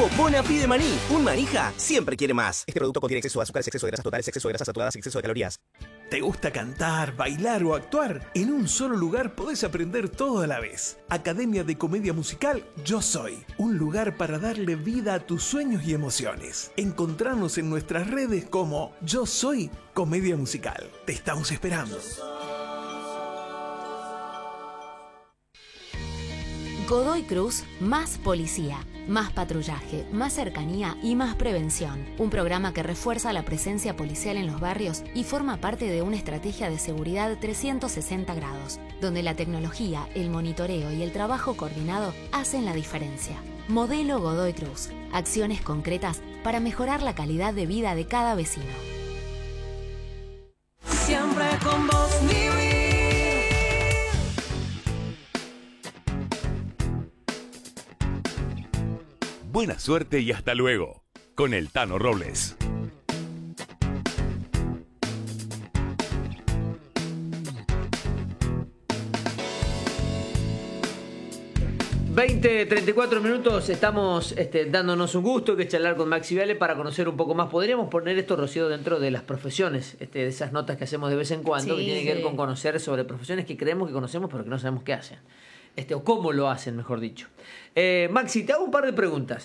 Nuevo Bonafide Maní. Un manija siempre quiere más. Este producto contiene exceso de azúcares, exceso de grasas totales, exceso de grasas saturadas y exceso de calorías. ¿Te gusta cantar, bailar o actuar? En un solo lugar podés aprender todo a la vez. Academia de Comedia Musical Yo Soy. Un lugar para darle vida a tus sueños y emociones. Encontrarnos en nuestras redes como Yo Soy Comedia Musical. Te estamos esperando. Godoy Cruz, más policía, más patrullaje, más cercanía y más prevención. Un programa que refuerza la presencia policial en los barrios y forma parte de una estrategia de seguridad 360 grados, donde la tecnología, el monitoreo y el trabajo coordinado hacen la diferencia. Modelo Godoy Cruz. Acciones concretas para mejorar la calidad de vida de cada vecino. Siempre con vos, vivir. Buena suerte y hasta luego, con el Tano Robles. ...34 estamos dándonos un gusto que es charlar con Maxi Viale para conocer un poco más. Podríamos poner esto, Rocío, dentro de las profesiones, de esas notas que hacemos de vez en cuando, que tiene que ver con conocer sobre profesiones que creemos que conocemos pero que no sabemos qué hacen. O cómo lo hacen, mejor dicho. Maxi, te hago un par de preguntas.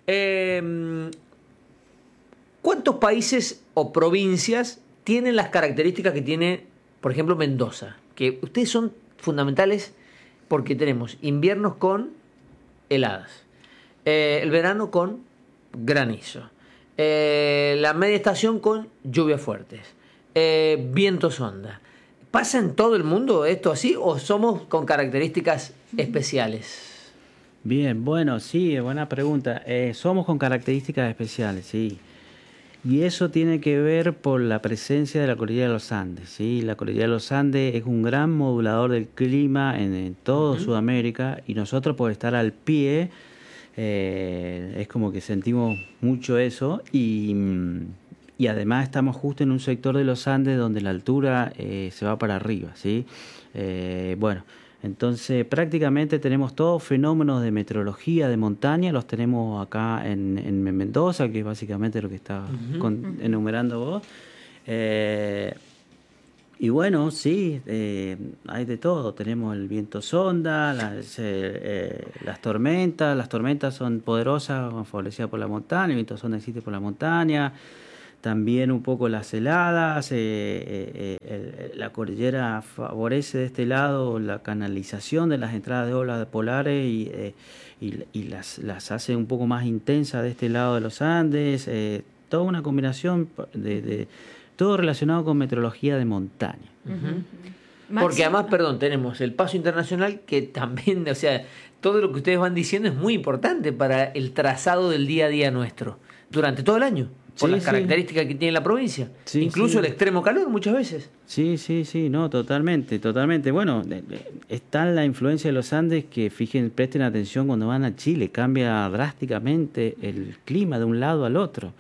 ¿Cuántos países o provincias tienen las características que tiene, por ejemplo, Mendoza? Que ustedes son fundamentales porque tenemos inviernos con heladas, el verano con granizo, la media estación con lluvias fuertes, vientos onda. ¿Pasa en todo el mundo esto así o somos con características especiales? Bien, bueno, sí, buena pregunta. Somos con características especiales, sí. Y eso tiene que ver por la presencia de la cordillera de los Andes, ¿sí? La cordillera de los Andes es un gran modulador del clima en todo Sudamérica y nosotros por estar al pie es como que sentimos mucho eso y además estamos justo en un sector de los Andes donde la altura se va para arriba, ¿sí? Bueno, entonces prácticamente tenemos todos fenómenos de meteorología de montaña, los tenemos acá en Mendoza, que es básicamente lo que está enumerando vos. Y bueno, sí, hay de todo. Tenemos el viento sonda, las tormentas son poderosas, favorecidas por la montaña, el viento sonda existe por la montaña. También un poco las heladas, la cordillera favorece de este lado la canalización de las entradas de olas polares y las hace un poco más intensas de este lado de los Andes, toda una combinación de todo relacionado con meteorología de montaña. Porque además, tenemos el paso internacional que también, todo lo que ustedes van diciendo es muy importante para el trazado del día a día nuestro, durante todo el año. Por las características que tiene la provincia. Sí, incluso el extremo calor muchas veces. Sí, no, totalmente. Bueno, está la influencia de los Andes que, presten atención cuando van a Chile, cambia drásticamente el clima de un lado al otro.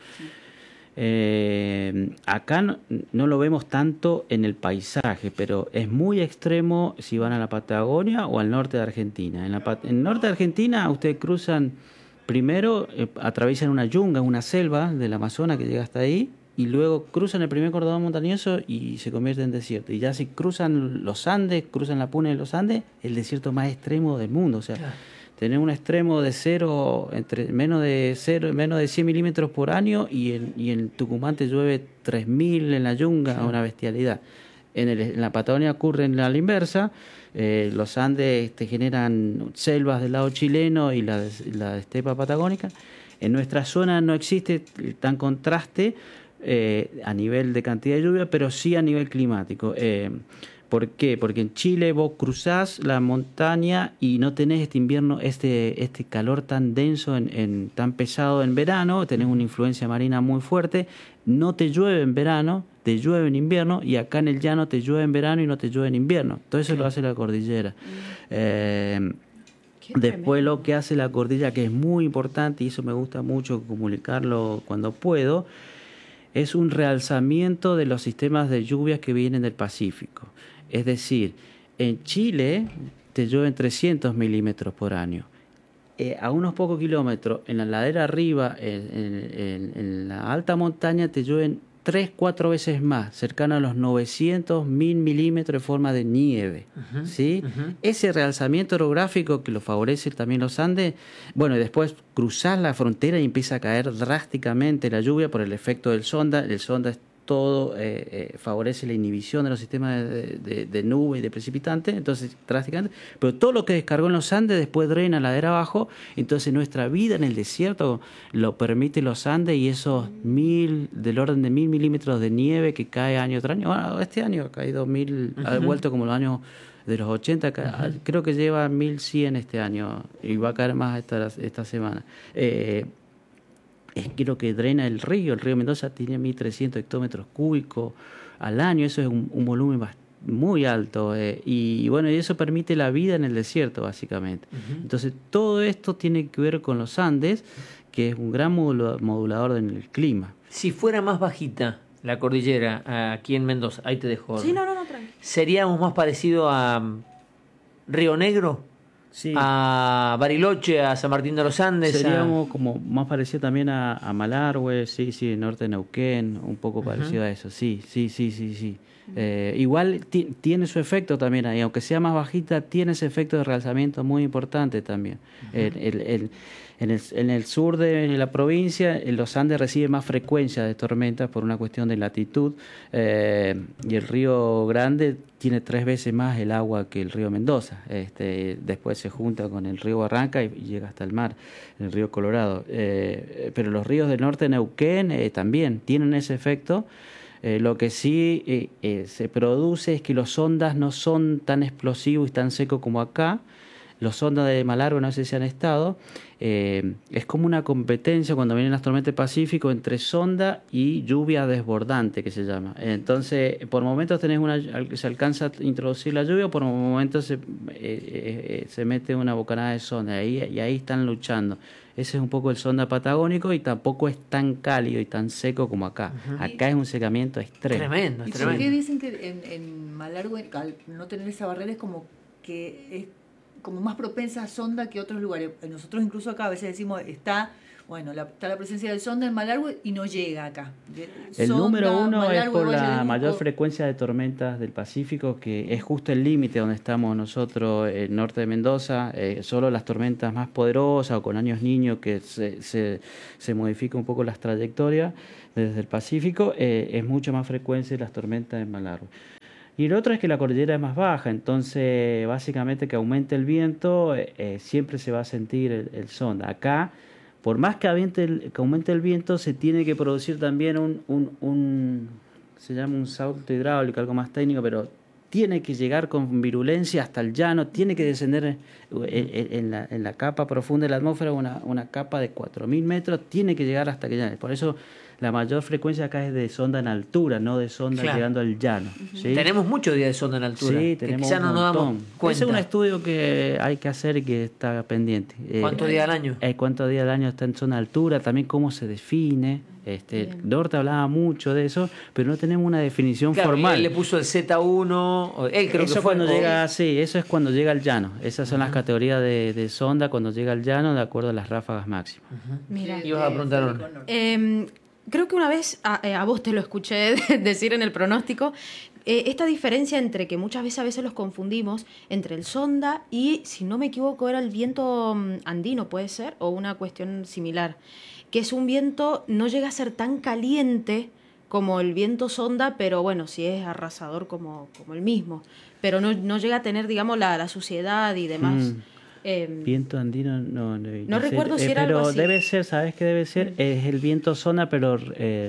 Acá no lo vemos tanto en el paisaje, pero es muy extremo si van a la Patagonia o al norte de Argentina. En el norte de Argentina ustedes cruzan... Primero atraviesan una yunga, una selva del Amazonas que llega hasta ahí, y luego cruzan el primer cordón montañoso y se convierte en desierto. Y ya si cruzan los Andes, cruzan la Puna de los Andes, el desierto más extremo del mundo. O sea, tener un extremo de cero, menos de 100 milímetros por año, y en Tucumán te llueve 3.000 en la yunga, una bestialidad. En la Patagonia ocurre a la inversa. Los Andes generan selvas del lado chileno y la estepa patagónica. En nuestra zona no existe tan contraste a nivel de cantidad de lluvia, pero sí a nivel climático. ¿Por qué? Porque en Chile vos cruzás la montaña y no tenés este invierno, este calor tan denso, tan pesado en verano, tenés una influencia marina muy fuerte, no te llueve en verano, te llueve en invierno, y acá en el llano te llueve en verano y no te llueve en invierno. Todo eso lo hace la cordillera. Después lo que hace la cordillera, que es muy importante, y eso me gusta mucho comunicarlo cuando puedo, es un realzamiento de los sistemas de lluvias que vienen del Pacífico. Es decir, en Chile te llueven 300 milímetros por año. a unos pocos kilómetros, en la ladera arriba, en la alta montaña, te llueven 3-4 veces más, cercano a los 900.000 milímetros de forma de nieve. ¿Sí? Ese realzamiento orográfico que lo favorece también los Andes, bueno, y después cruzás la frontera y empieza a caer drásticamente la lluvia por el efecto del sonda. El sonda es todo, favorece la inhibición de los sistemas de nube y de precipitantes, entonces drásticamente, pero todo lo que descargó en los Andes después drena ladera abajo, entonces nuestra vida en el desierto lo permite los Andes, y esos del orden de 1.000 milímetros de nieve que cae año tras año. Bueno, este año ha caído 1.000, ha vuelto como los años de los 80, creo que lleva 1.100 este año, y va a caer más esta semana. Es que lo que drena el río Mendoza tiene 1.300 hectómetros cúbicos al año, eso es un volumen muy alto, y bueno, y eso permite la vida en el desierto, básicamente. Entonces, todo esto tiene que ver con los Andes, que es un gran modulador del clima. Si fuera más bajita la cordillera aquí en Mendoza, ahí te dejo. Sí, no, tranquilo. ¿Seríamos más parecido a Río Negro? Sí. A Bariloche, a San Martín de los Andes. Seríamos como más parecido también a Malargüe, sí, norte de Neuquén, un poco parecido a eso, sí. Igual tiene su efecto también ahí, aunque sea más bajita, tiene ese efecto de realzamiento muy importante también. En el sur de la provincia, los Andes reciben más frecuencia de tormentas por una cuestión de latitud, y el río Grande tiene 3 veces más el agua que el río Mendoza. Después se junta con el río Barranca y llega hasta el mar, el río Colorado. Pero los ríos del norte de Neuquén también tienen ese efecto. Lo que sí se produce es que los ondas no son tan explosivos y tan secos como acá. Los ondas de Malargüe, no sé si han estado, es como una competencia cuando vienen las tormentas del Pacífico entre sonda y lluvia desbordante, que se llama. Entonces, por momentos se alcanza a introducir la lluvia, por momentos se mete una bocanada de sonda, y ahí están luchando. Ese es un poco el sonda patagónico, y tampoco es tan cálido y tan seco como acá. Acá es un secamiento extremo. Tremendo. ¿Y por qué dicen que en Malargüe, al no tener esa barrera, es como que es como más propensa a sonda que otros lugares? Nosotros incluso acá a veces decimos, está la presencia del sonda en Malargüe y no llega acá. El número 1 Malargüe, es por la Valle mayor frecuencia de tormentas del Pacífico, que es justo el límite donde estamos nosotros, el norte de Mendoza. Solo las tormentas más poderosas o con años niños, que se modifica un poco las trayectorias desde el Pacífico, es mucho más frecuencia las tormentas en Malargüe. Y el otro es que la cordillera es más baja, entonces básicamente que aumente el viento, siempre se va a sentir el sonda. Acá, por más que aumente el viento, se tiene que producir también se llama un salto hidráulico, algo más técnico, pero tiene que llegar con virulencia hasta el llano, tiene que descender en la capa profunda de la atmósfera, una capa de 4.000 metros, tiene que llegar hasta que llane. Por eso la mayor frecuencia acá es de sonda en altura, no de sonda llegando al llano. ¿Sí? Tenemos muchos días de sonda en altura. Sí, tenemos quizás no nos damos cuenta. Ese es un estudio que hay que hacer y que está pendiente. ¿Cuántos días al año? ¿Cuántos días al año está en zona de altura? También cómo se define. Dorte hablaba mucho de eso, pero no tenemos una definición formal. Él le puso el Z1, él creo eso que fue. Eso es cuando llega al llano. Esas son las categorías de sonda cuando llega al llano, de acuerdo a las ráfagas máximas. Mira, ibas a preguntar. Creo que una vez a vos te lo escuché decir en el pronóstico, esta diferencia entre que muchas veces a veces los confundimos entre el sonda y, si no me equivoco, era el viento andino, puede ser, o una cuestión similar, que es un viento, no llega a ser tan caliente como el viento sonda, pero bueno, sí es arrasador como el mismo, pero no llega a tener, digamos, la suciedad y demás. Viento andino no recuerdo si era pero algo así. Debe ser, ¿sabes qué debe ser? Es el viento sonda, pero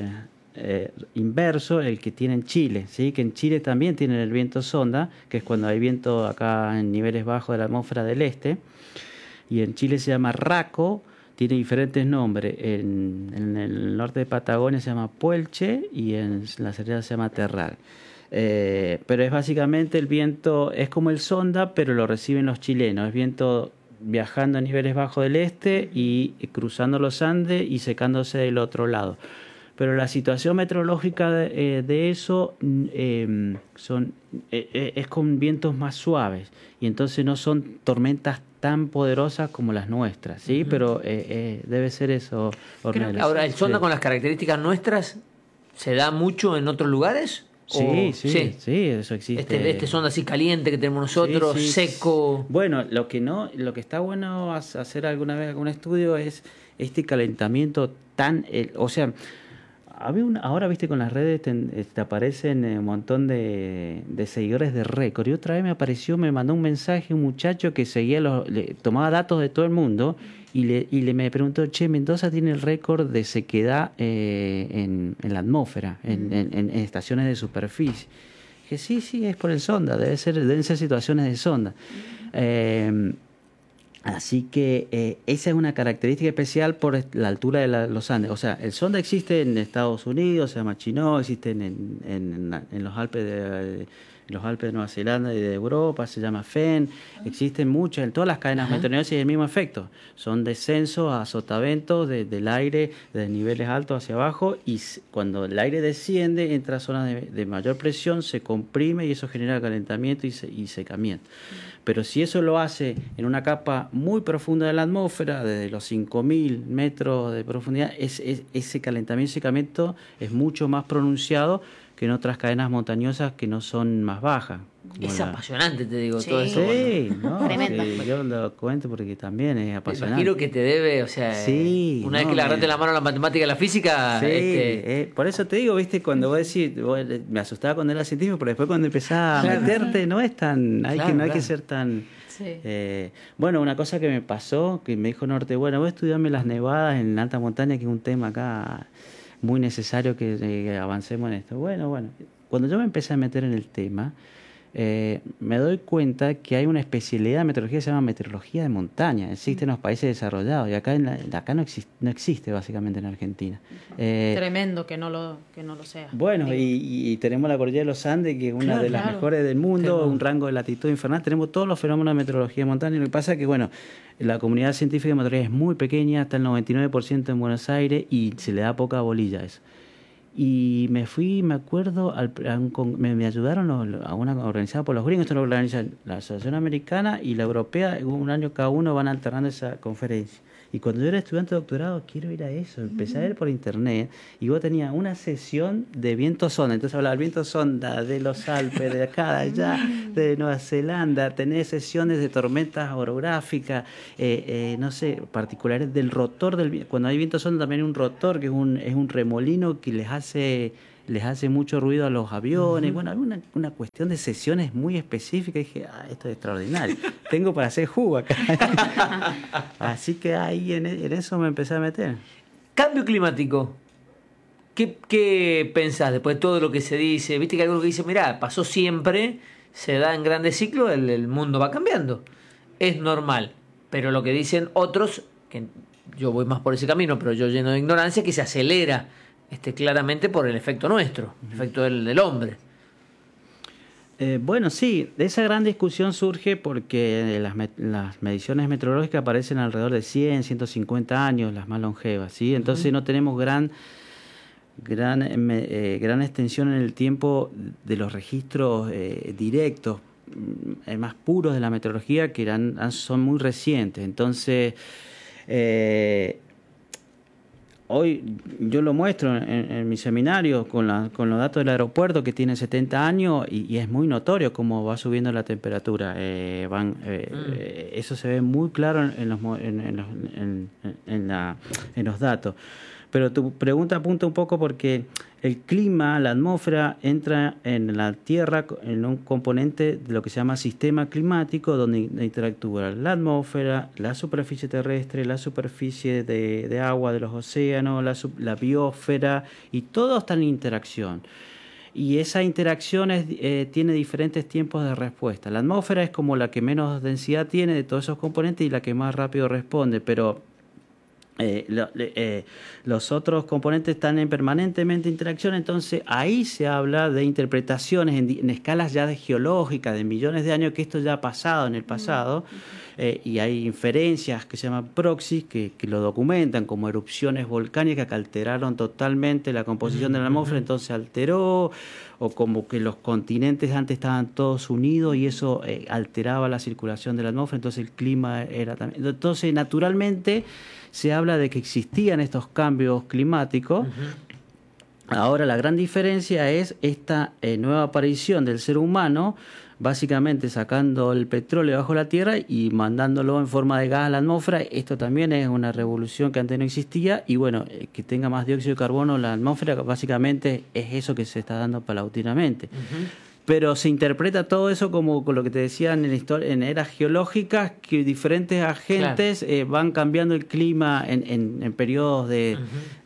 inverso, el que tiene en Chile, ¿sí? Que en Chile también tienen el viento sonda, que es cuando hay viento acá en niveles bajos de la atmósfera del este, y en Chile se llama Raco, tiene diferentes nombres. En el norte de Patagonia se llama Puelche y en la Serena se llama Terral. Pero es básicamente el viento, es como el sonda, pero lo reciben los chilenos. Es viento viajando a niveles bajos del este y cruzando los Andes y secándose del otro lado. Pero la situación meteorológica de eso es con vientos más suaves, y entonces no son tormentas tan poderosas como las nuestras, ¿sí? Pero debe ser eso, Ornelas. Ahora, ¿el sonda Sí. con las características nuestras se da mucho en otros lugares? Sí, eso existe. Este sonda así caliente que tenemos nosotros, Sí, sí. seco. Bueno, lo que está bueno hacer alguna vez algún estudio es este calentamiento tan, o sea, ahora viste con las redes te aparecen un montón de seguidores de récord, y otra vez me mandó un mensaje un muchacho que seguía tomaba datos de todo el mundo y me preguntó, che, Mendoza tiene el récord de sequedad en la atmósfera, en estaciones de superficie. Que sí, es por el sonda, deben ser situaciones de sonda. Así que esa es una característica especial por la altura de los Andes. O sea, el sonda existe en Estados Unidos, se llama Chinook, existe en los Alpes de Nueva Zelanda y de Europa, se llama FEN, existen muchas, en todas las cadenas meteorológicas, y el mismo efecto. Son descensos a sotaventos del aire de niveles altos hacia abajo, y cuando el aire desciende entra a zonas de mayor presión, se comprime y eso genera calentamiento y secamiento. Pero si eso lo hace en una capa muy profunda de la atmósfera, desde los 5.000 metros de profundidad, ese calentamiento y secamiento es mucho más pronunciado que en otras cadenas montañosas que no son más bajas. Es apasionante, te digo, Sí. todo eso. Sí, no, Tremendo. sí, yo lo cuento porque también es Me apasionante. imagino que te debe, o sea, Sí, una vez no, que le agarraste la mano a la matemática y a la física, Sí, por eso te digo, viste, cuando vos decís, me asustaba cuando era científico, pero después cuando empezás a meterte no es tan, no hay que ser tan... Sí. Bueno, una cosa que me pasó, que me dijo Norte, bueno, voy a estudiarme las nevadas en alta montaña, que es un tema acá muy necesario que avancemos en esto. Bueno, cuando yo me empecé a meter en el tema, me doy cuenta que hay una especialidad de meteorología que se llama meteorología de montaña. Existe en los países desarrollados y acá no existe básicamente en Argentina. Tremendo que no lo sea. Bueno, y tenemos la cordillera de los Andes, que es una de las mejores del mundo, un rango de latitud infernal. Tenemos todos los fenómenos de meteorología de montaña. Lo que pasa es que, bueno, la comunidad científica de meteorología es muy pequeña, está el 99% en Buenos Aires y se le da poca bolilla a eso. Y me fui, me acuerdo, me ayudaron a una organizada por los gringos, esto lo organizan la Asociación Americana y la Europea, un año cada uno van alternando esa conferencia. Y cuando yo era estudiante de doctorado, quiero ir a eso, empecé a ver por internet, y vos tenías una sesión de viento sonda, entonces hablaba del viento sonda de los Alpes, de acá, de allá, de Nueva Zelanda, tenés sesiones de tormentas orográficas, no sé, particulares del rotor del viento. Cuando hay viento sonda también hay un rotor, que es un remolino que les hace mucho ruido a los aviones. Bueno, había una cuestión de sesiones muy específicas, y dije, esto es extraordinario, tengo para hacer jugo acá. Así que ahí en eso me empecé a meter. Cambio climático. ¿Qué pensás después de todo lo que se dice? Viste que hay algo que dice, mirá, pasó siempre, se da en grandes ciclos, el mundo va cambiando. Es normal. Pero lo que dicen otros, que yo voy más por ese camino, pero yo lleno de ignorancia, que se acelera claramente por el efecto nuestro, el efecto del hombre. Bueno, sí, esa gran discusión surge porque las mediciones meteorológicas aparecen alrededor de 100, 150 años, las más longevas, ¿sí? Entonces no tenemos gran extensión en el tiempo de los registros directos, más puros de la meteorología, que son muy recientes. Entonces, hoy yo lo muestro en mi seminario con los datos del aeropuerto, que tiene 70 años y es muy notorio cómo va subiendo la temperatura. Eso se ve muy claro en los datos. Pero tu pregunta apunta un poco porque el clima, la atmósfera, entra en la Tierra en un componente de lo que se llama sistema climático, donde interactúa la atmósfera, la superficie terrestre, la superficie de agua de los océanos, la biosfera, y todo está en interacción. Y esa interacción tiene diferentes tiempos de respuesta. La atmósfera es como la que menos densidad tiene de todos esos componentes y la que más rápido responde, pero Los otros componentes están en permanentemente interacción, entonces ahí se habla de interpretaciones en escalas ya geológicas de millones de años, que esto ya ha pasado en el pasado, y hay inferencias que se llaman proxies que lo documentan como erupciones volcánicas que alteraron totalmente la composición de la atmósfera, entonces alteró, o como que los continentes antes estaban todos unidos y eso alteraba la circulación de la atmósfera, entonces el clima era también. Entonces, naturalmente, se habla de que existían estos cambios climáticos. Ahora, la gran diferencia es esta nueva aparición del ser humano, básicamente sacando el petróleo bajo la tierra y mandándolo en forma de gas a la atmósfera. Esto también es una revolución que antes no existía, y bueno, que tenga más dióxido de carbono en la atmósfera, básicamente es eso que se está dando paulatinamente. Pero se interpreta todo eso como con lo que te decían en eras geológicas, que diferentes agentes van cambiando el clima en periodos de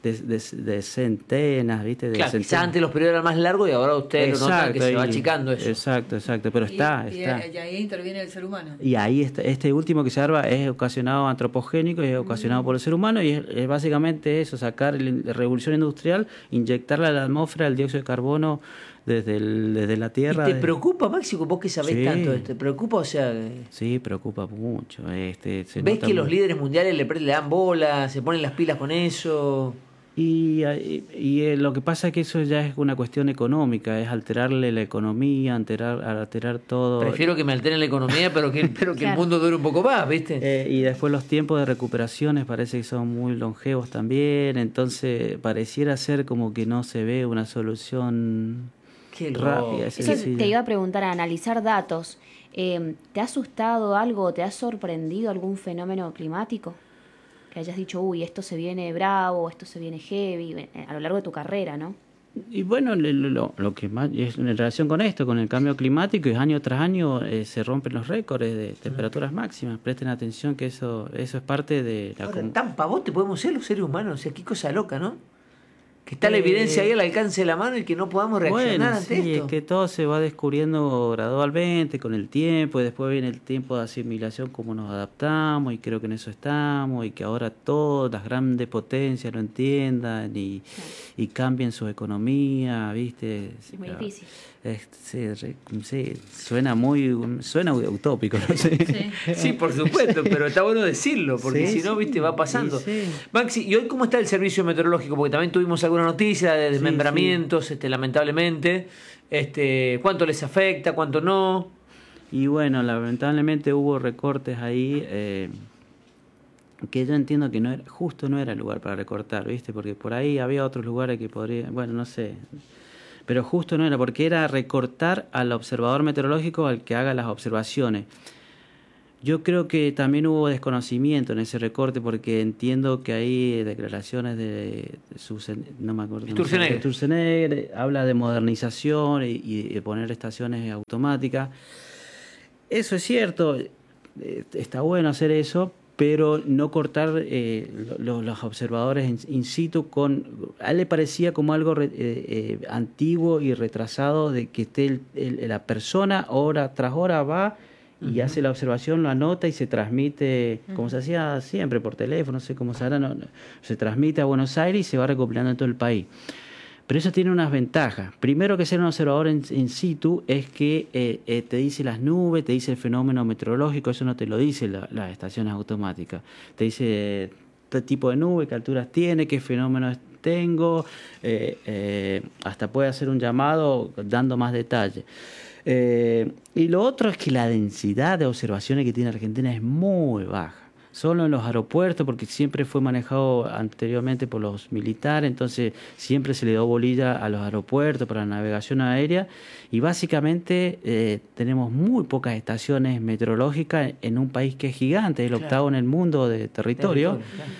centenas, ¿viste? Claro, quizás antes los periodos eran más largos y ahora ustedes lo notan que se va achicando eso. Exacto, pero está. Y ahí interviene el ser humano. Y ahí este último que se observa es ocasionado antropogénico y es ocasionado por el ser humano, y es básicamente eso, sacar la revolución industrial, inyectarle a la atmósfera el dióxido de carbono desde la tierra. ¿Y te preocupa, Máximo, vos que sabés tanto de esto? ¿Te preocupa? O sea, sí, preocupa mucho. ¿Ves que los líderes mundiales le dan bola, se ponen las pilas con eso? Y lo que pasa es que eso ya es una cuestión económica, es alterarle la economía, alterar todo. Prefiero que me alteren la economía, pero que el mundo dure un poco más, ¿viste? Y después los tiempos de recuperaciones parece que son muy longevos también, entonces pareciera ser como que no se ve una solución rápida. Eso te iba a preguntar, a analizar datos. ¿Te ha asustado algo, te ha sorprendido algún fenómeno climático? Que hayas dicho, uy, esto se viene bravo, esto se viene heavy, a lo largo de tu carrera, ¿no? Y bueno, lo que más es en relación con esto, con el cambio climático, es año tras año se rompen los récords de temperaturas máximas. Presten atención que eso es parte de la... Ahora, tan pavote podemos ser los seres humanos, o sea, qué cosa loca, ¿no? Que está la evidencia ahí al alcance de la mano y que no podamos reaccionar ante esto. Es que todo se va descubriendo gradualmente, con el tiempo, y después viene el tiempo de asimilación, cómo nos adaptamos, y creo que en eso estamos, y que ahora todas las grandes potencias lo entiendan y cambien su economía, ¿viste? Es muy difícil. Sí, suena utópico, no sé. Sí, por supuesto, pero está bueno decirlo, porque si no, ¿viste? Va pasando. Maxi, ¿y hoy cómo está el servicio meteorológico? Porque también tuvimos alguna noticia de desmembramientos, lamentablemente. ¿Cuánto les afecta, cuánto no? Y bueno, lamentablemente hubo recortes ahí, que yo entiendo que no era el lugar para recortar, ¿viste? Porque por ahí había otros lugares que podrían, bueno, no sé, pero justo no era, porque era recortar al observador meteorológico, al que haga las observaciones. Yo creo que también hubo desconocimiento en ese recorte, porque entiendo que hay declaraciones de no me acuerdo. Sturzenegger habla de modernización y de poner estaciones automáticas. Eso es cierto, está bueno hacer eso, pero no cortar los observadores in situ. A él le parecía como algo antiguo y retrasado, de que esté la persona hora tras hora va y hace la observación, lo anota y se transmite, como se hacía siempre por teléfono, no sé cómo se hará, se transmite a Buenos Aires y se va recopilando en todo el país. Pero eso tiene unas ventajas. Primero, que ser un observador in situ es que te dice las nubes, te dice el fenómeno meteorológico. Eso no te lo dice las estaciones automáticas. Te dice qué tipo de nube, qué alturas tiene, qué fenómenos tengo. Hasta puede hacer un llamado dando más detalle. Y lo otro es que la densidad de observaciones que tiene Argentina es muy baja. Solo en los aeropuertos, porque siempre fue manejado anteriormente por los militares, entonces siempre se le dio bolilla a los aeropuertos para la navegación aérea, y básicamente tenemos muy pocas estaciones meteorológicas en un país que es gigante, es el octavo en el mundo de territorio.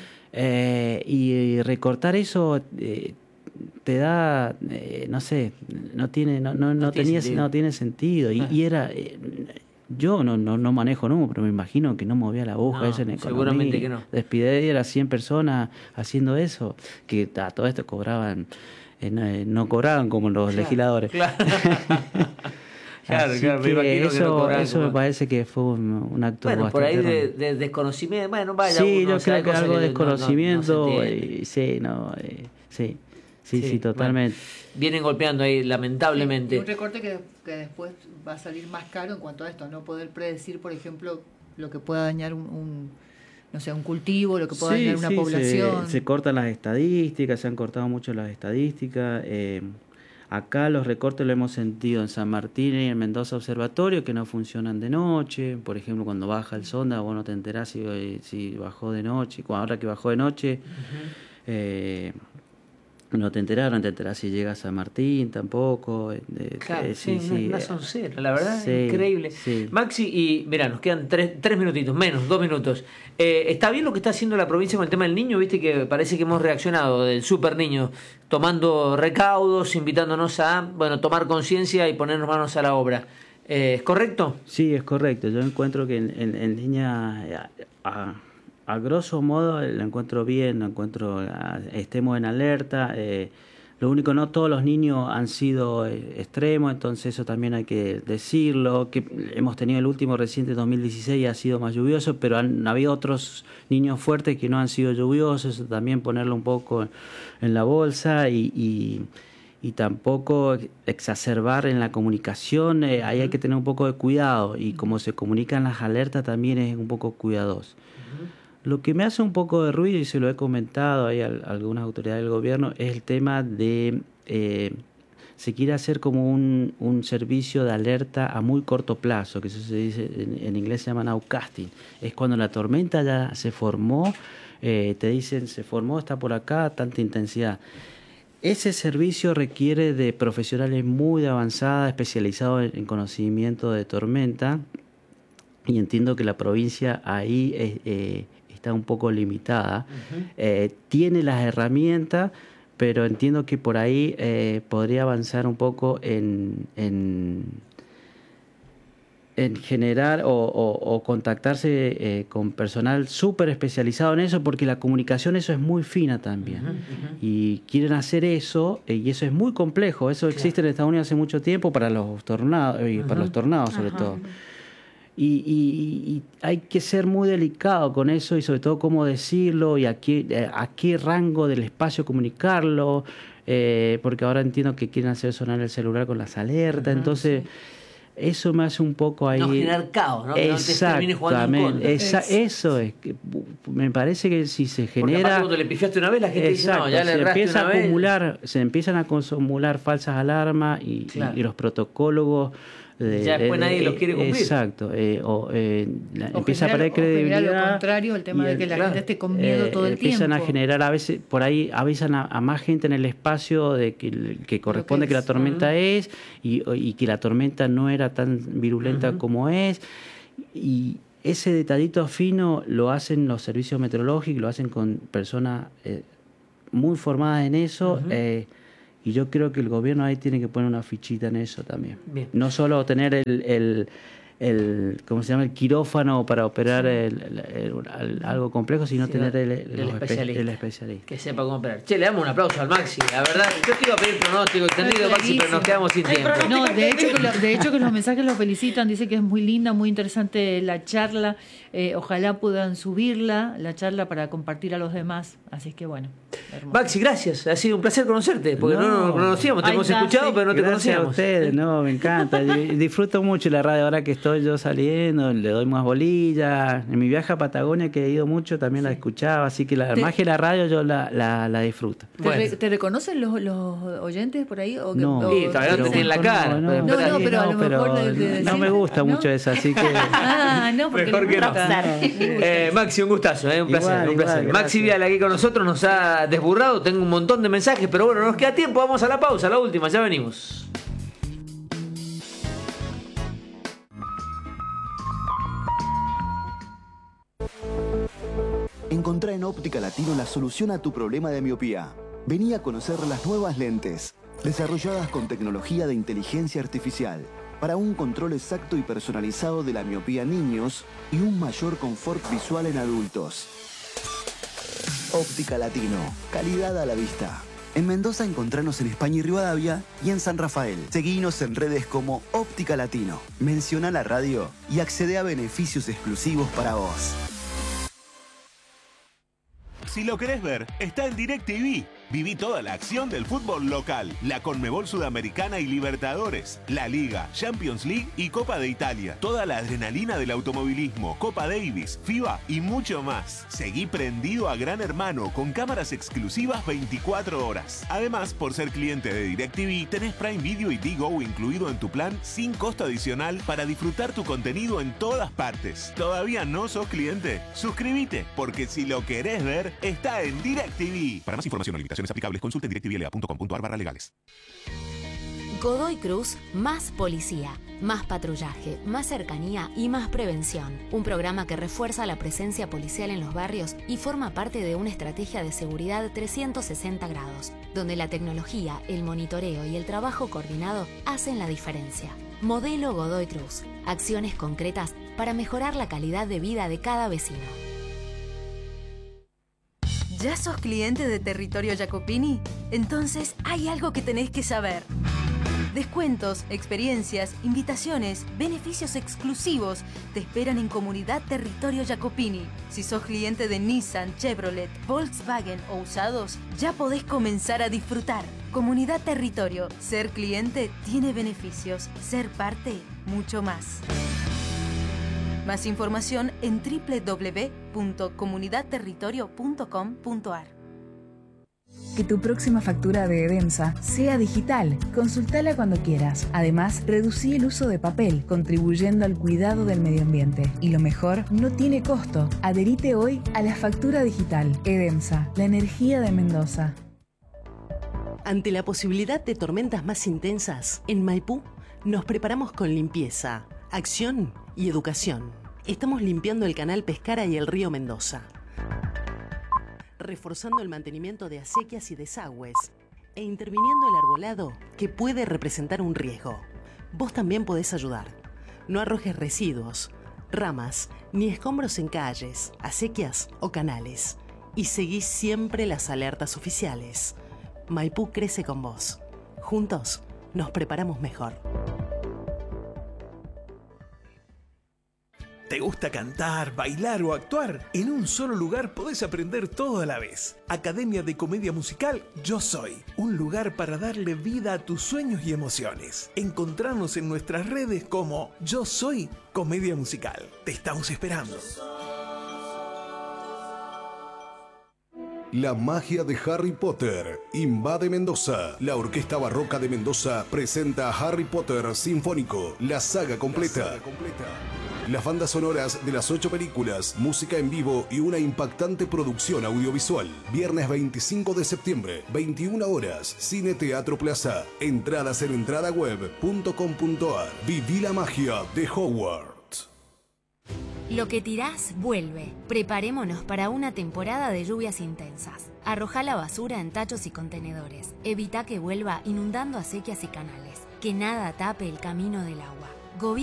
Y recortar eso te da, no sé, no tiene sentido. Y era... Yo no manejo números, pero me imagino que no movía la aguja esa en economía. Seguramente que no. Despidiera a 100 personas haciendo eso, que a todo esto cobraban, no cobraban como los legisladores. Claro. Claro, Así me que imagino que no cobraban eso me como- parece que fue un acto Bueno, por ahí bastante erróneo. de desconocimiento, bueno, vaya. Sí, uno yo sabe creo que cosas algo de no desconocimiento, se entiende. sí, totalmente. Bueno, vienen golpeando ahí, lamentablemente. Un recorte que después va a salir más caro en cuanto a esto, no poder predecir, por ejemplo, lo que pueda dañar un cultivo, lo que pueda dañar una población. Se cortan las estadísticas, se han cortado mucho las estadísticas. Acá los recortes lo hemos sentido en San Martín y en Mendoza Observatorio, que no funcionan de noche. Por ejemplo, cuando baja el sonda, vos no te enterás si bajó de noche. Ahora que bajó de noche, no te enterás si llega a San Martín tampoco. Claro, Sí. Una soncera, la verdad, Sí, increíble. sí. Maxi, y mira, nos quedan tres minutitos, menos, 2 minutos. ¿Está bien lo que está haciendo la provincia con el tema del niño? Viste que parece que hemos reaccionado del super niño, tomando recaudos, invitándonos a tomar conciencia y ponernos manos a la obra. ¿Es correcto? Sí, es correcto. Yo encuentro que en línea, a grosso modo, lo encuentro bien, estemos en alerta. Lo único, no todos los niños han sido extremos, entonces eso también hay que decirlo. Que hemos tenido el último reciente 2016 y ha sido más lluvioso, pero han habido otros niños fuertes que no han sido lluviosos, eso también ponerlo un poco en la bolsa y tampoco exacerbar en la comunicación. Ahí hay que tener un poco de cuidado, y como se comunican las alertas también es un poco cuidadoso. Lo que me hace un poco de ruido, y se lo he comentado ahí a algunas autoridades del gobierno, es el tema de se quiere hacer como un servicio de alerta a muy corto plazo, que eso se dice en inglés, se llama nowcasting. Es cuando la tormenta ya se formó, te dicen se formó, está por acá, tanta intensidad. Ese servicio requiere de profesionales muy avanzados, especializados en conocimiento de tormenta, y entiendo que la provincia ahí está un poco limitada. Tiene las herramientas, pero entiendo que por ahí podría avanzar un poco en generar o contactarse con personal súper especializado en eso, porque la comunicación, eso es muy fina también. Y quieren hacer eso, y eso es muy complejo. Eso existe en Estados Unidos hace mucho tiempo para los tornados, para los tornados sobre todo. Y hay que ser muy delicado con eso, y sobre todo cómo decirlo y a qué rango del espacio comunicarlo, porque ahora entiendo que quieren hacer sonar el celular con las alertas. Entonces eso me hace un poco ahí... No generar caos, ¿no? Que no te termine jugando en contra. Eso es que me parece que si se genera... Porque aparte cuando le pifiaste una vez, la gente dice, no, ya le erraste una vez. Se empiezan a acumular falsas alarmas y los protocolos... ya después nadie los quiere cumplir. Exacto. Empieza a perder credibilidad. Lo contrario, el tema de que la gente esté con miedo todo el tiempo. Empiezan a generar, a veces, por ahí avisan a más gente en el espacio de que corresponde que la tormenta es, y que la tormenta no era tan virulenta como es. Y ese detallito fino lo hacen los servicios meteorológicos, lo hacen con personas muy formadas en eso. Y yo creo que el gobierno ahí tiene que poner una fichita en eso también. Bien. No solo tener el ¿cómo se llama? El quirófano para operar algo complejo, sino tener el especialista. Que sepa cómo operar. Che, le damos un aplauso al Maxi. La verdad, yo te iba a pedir pronóstico extendido, Maxi, pero nos quedamos sin tiempo. No, de hecho que los mensajes lo felicitan, dice que es muy linda, muy interesante la charla. Ojalá puedan subirla, la charla, para compartir a los demás. Así es que bueno. Hermoso. Maxi, gracias. Ha sido un placer conocerte, porque no nos conocíamos, te hemos escuchado, pero no te conocíamos. A ustedes, me encanta. Disfruto mucho la radio ahora que estoy yo saliendo, le doy más bolillas. En mi viaje a Patagonia, que he ido mucho, también la escuchaba, así que la magia de la radio yo la disfruto. ¿Te reconocen los oyentes por ahí? ¿O no, sí, todavía no te tienen la cara. Pero a lo mejor... No me gusta mucho eso, así que... no, porque mejor que no. Maxi, un gustazo, un placer. Igual, Maxi Vial aquí con nosotros, nos ha desburrado, tengo un montón de mensajes, pero bueno, nos queda tiempo, vamos a la pausa, la última, ya venimos. Encontrá en Óptica Latino la solución a tu problema de miopía. Vení a conocer las nuevas lentes, desarrolladas con tecnología de inteligencia artificial, para un control exacto y personalizado de la miopía en niños y un mayor confort visual en adultos. Óptica Latino, calidad a la vista. En Mendoza encontranos en España y Rivadavia y en San Rafael. Seguinos en redes como Óptica Latino. Menciona la radio y accede a beneficios exclusivos para vos. Si lo querés ver, está en DirecTV. Viví toda la acción del fútbol local, la Conmebol Sudamericana y Libertadores, la Liga, Champions League y Copa de Italia. Toda la adrenalina del automovilismo, Copa Davis, FIBA y mucho más. Seguí prendido a Gran Hermano con cámaras exclusivas 24 horas. Además, por ser cliente de DirecTV, tenés Prime Video y Digo incluido en tu plan sin costo adicional para disfrutar tu contenido en todas partes. ¿Todavía no sos cliente? Suscríbete, porque si lo querés ver, está en DirecTV. Para más información o limitaciones aplicables, consulte directvla.com.ar/legales. Godoy Cruz, más policía, más patrullaje, más cercanía y más prevención. Un programa que refuerza la presencia policial en los barrios y forma parte de una estrategia de seguridad 360 grados, donde la tecnología, el monitoreo y el trabajo coordinado hacen la diferencia. Modelo Godoy Cruz. Acciones concretas para mejorar la calidad de vida de cada vecino. ¿Ya sos cliente de Territorio Jacopini? Entonces hay algo que tenés que saber. Descuentos, experiencias, invitaciones, beneficios exclusivos te esperan en Comunidad Territorio Jacopini. Si sos cliente de Nissan, Chevrolet, Volkswagen o usados, ya podés comenzar a disfrutar. Comunidad Territorio. Ser cliente tiene beneficios. Ser parte, mucho más. Más información en www.comunidadterritorio.com.ar. Que tu próxima factura de Edemsa sea digital. Consultala cuando quieras. Además, reducí el uso de papel, contribuyendo al cuidado del medio ambiente. Y lo mejor, no tiene costo. Adherite hoy a la factura digital. Edemsa, la energía de Mendoza. Ante la posibilidad de tormentas más intensas, en Maipú nos preparamos con limpieza, acción y educación. Estamos limpiando el canal Pescara y el río Mendoza, reforzando el mantenimiento de acequias y desagües e interviniendo el arbolado que puede representar un riesgo. Vos también podés ayudar. No arrojes residuos, ramas ni escombros en calles, acequias o canales. Y seguí siempre las alertas oficiales. Maipú crece con vos. Juntos nos preparamos mejor. ¿Te gusta cantar, bailar o actuar? En un solo lugar podés aprender todo a la vez. Academia de Comedia Musical Yo Soy. Un lugar para darle vida a tus sueños y emociones. Encontrarnos en nuestras redes como Yo Soy Comedia Musical. Te estamos esperando. La magia de Harry Potter invade Mendoza. La Orquesta Barroca de Mendoza presenta a Harry Potter Sinfónico, la saga completa. Las bandas sonoras de las 8 películas, música en vivo y una impactante producción audiovisual. Viernes 25 de septiembre, 21 horas, Cine Teatro Plaza. Entradas en entradaweb.com.ar. Viví la magia de Hogwarts. Lo que tirás, vuelve. Preparémonos para una temporada de lluvias intensas. Arrojá la basura en tachos y contenedores. Evita que vuelva inundando acequias y canales. Que nada tape el camino del agua.